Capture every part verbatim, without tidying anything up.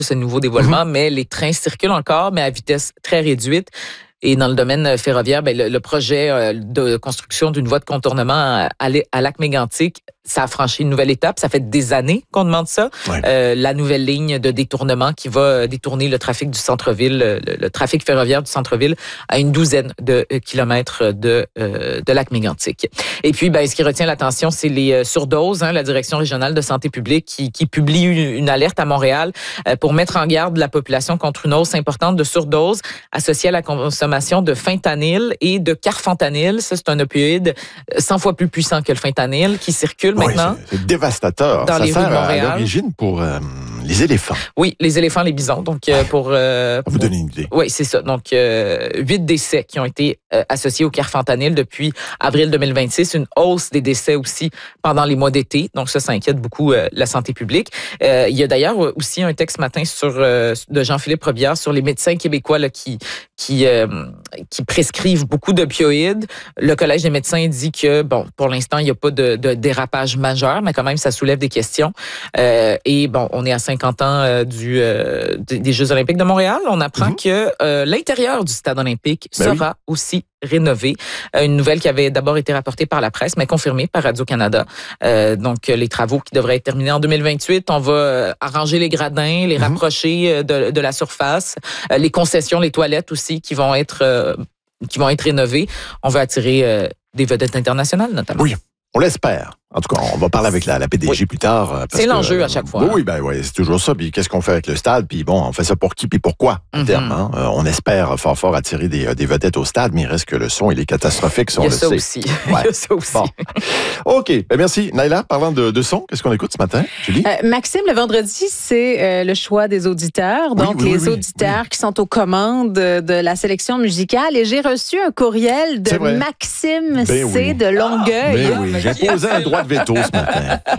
ce nouveau dévoilement, Mm-hmm. mais les trains circulent encore, mais à vitesse très réduite. Et dans le domaine ferroviaire, ben, le, le projet de construction d'une voie de contournement à, à Lac-Mégantic, ça a franchi une nouvelle étape. Ça fait des années qu'on demande ça. Ouais. Euh, la nouvelle ligne de détournement qui va détourner le trafic du centre-ville, le, le trafic ferroviaire du centre-ville à une douzaine de kilomètres de, euh, de Lac-Mégantic. Et puis, ben, ce qui retient l'attention, c'est les surdoses. Hein, la Direction régionale de santé publique qui, qui publie une, une alerte à Montréal euh, pour mettre en garde la population contre une hausse importante de surdoses associée à la consommation de fentanyl et de carfentanil. Ça, c'est un opioïde cent fois plus puissant que le fentanyl qui circule oui, maintenant. C'est, c'est dévastateur. Dans ça les sert rues de Montréal. À l'origine pour euh, les éléphants. Oui, les éléphants, les bisons. Donc, euh, pour... Euh, pour vous donner une idée. Oui, c'est ça. Donc, euh, huit décès qui ont été euh, associés au carfentanil depuis avril deux mille vingt-six. Une hausse des décès aussi pendant les mois d'été. Donc, ça, ça inquiète beaucoup euh, la santé publique. Euh, il y a d'ailleurs aussi un texte ce matin sur, euh, de Jean-Philippe Robillard sur les médecins québécois là, qui, qui, euh, qui prescrivent beaucoup d'opioïdes. Le Collège des médecins dit que, bon, pour l'instant, il n'y a pas de, de dérapage majeur, mais quand même, ça soulève des questions. Euh, et bon, on est à cinquante ans euh, du, euh, des Jeux olympiques de Montréal. On apprend mm-hmm. que euh, l'intérieur du stade olympique ben sera oui. aussi rénové. Euh, une nouvelle qui avait d'abord été rapportée par la presse, mais confirmée par Radio-Canada. Euh, donc, les travaux qui devraient être terminés en deux mille vingt-huit. On va euh, arranger les gradins, les mm-hmm. rapprocher de, de la surface. Euh, les concessions, les toilettes aussi qui vont être, euh, qui vont être rénovées. On veut attirer euh, des vedettes internationales, notamment. Oui, on l'espère. En tout cas, on va parler avec la, la P D G oui. plus tard. Parce c'est l'enjeu que, à chaque fois. Oui, oui, ben, ouais, c'est toujours ça. Puis qu'est-ce qu'on fait avec le stade? Puis bon, on fait ça pour qui puis pourquoi, à mm-hmm. terme. Hein? Euh, on espère fort, fort attirer des, des vedettes au stade, mais il reste que le son, il est catastrophique, ça, on il y a le ça sait. Aussi. Ouais. Il y a ça aussi. Bon. OK. Ben, merci. Naïla, parlant de, de son, qu'est-ce qu'on écoute ce matin, Julie? Euh, Maxime, le vendredi, c'est euh, le choix des auditeurs. Donc, oui, oui, les oui, auditeurs oui. qui sont aux commandes de la sélection musicale. Et j'ai reçu un courriel de Maxime ben C. Oui. de Longueuil. Ben oui. J'ai posé un droit de veto ce matin.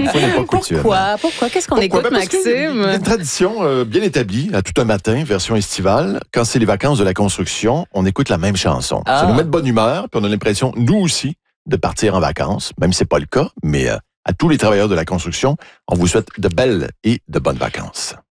Pourquoi? Pourquoi? Qu'est-ce qu'on Pourquoi? écoute, ben Maxime? Il y a une tradition euh, bien établie, à tout un matin, version estivale. Quand c'est les vacances de la construction, on écoute la même chanson. Ah. Ça nous met de bonne humeur, puis on a l'impression, nous aussi, de partir en vacances. Même si c'est pas le cas, mais euh, à tous les travailleurs de la construction, on vous souhaite de belles et de bonnes vacances.